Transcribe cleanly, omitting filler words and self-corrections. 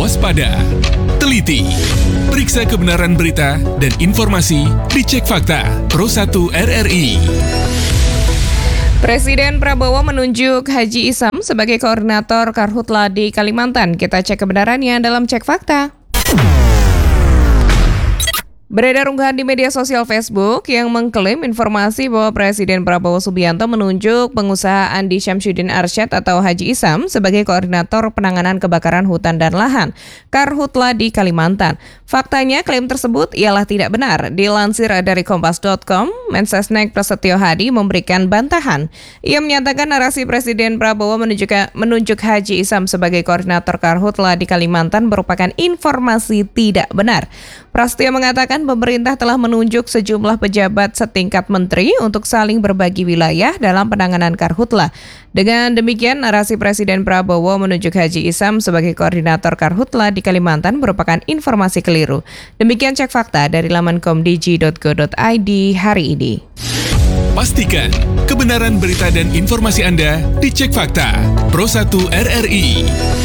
waspada, teliti, periksa kebenaran berita dan informasi dicek fakta Pro 1 RRI. Presiden Prabowo menunjuk Haji Isam sebagai koordinator Karhutla di Kalimantan. Kita cek kebenarannya dalam Cek Fakta. Beredar unggahan di media sosial Facebook yang mengklaim informasi bahwa Presiden Prabowo Subianto menunjuk pengusaha Andi Syamsuddin Arsyad atau Haji Isam sebagai koordinator penanganan kebakaran hutan dan lahan Karhutla di Kalimantan. Faktanya, klaim tersebut ialah tidak benar. Dilansir dari Kompas.com, Mensesnek Prasetyo Hadi memberikan bantahan. Ia menyatakan narasi Presiden Prabowo menunjuk Haji Isam sebagai koordinator Karhutla di Kalimantan merupakan informasi tidak benar. Prasetyo mengatakan pemerintah telah menunjuk sejumlah pejabat setingkat menteri untuk saling berbagi wilayah dalam penanganan Karhutla. Dengan demikian, narasi Presiden Prabowo menunjuk Haji Isam sebagai koordinator Karhutla di Kalimantan merupakan informasi keliru. Demikian Cek Fakta dari laman komdigi.go.id hari ini. Pastikan kebenaran berita dan informasi Anda dicek fakta Pro 1 RRI.